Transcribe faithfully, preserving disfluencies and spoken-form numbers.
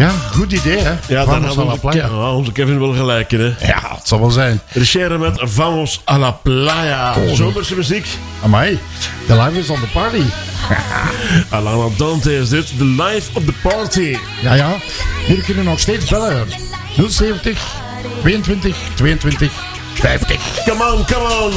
Ja, goed idee, hè? Ja, Vamos dan a la had playa. onze, ja, onze Kevin wel gelijk in, hè. Ja, het zal wel zijn. Richeren met Vamos a la playa. Oh. Zomerse muziek. Amai, the life is on the party. Alana Dante is dit. The life of the party. Ja, ja. Jullie kunnen nog steeds bellen. nul zeventig, tweeëntwintig, tweeëntwintig, vijftig. Come on, come on.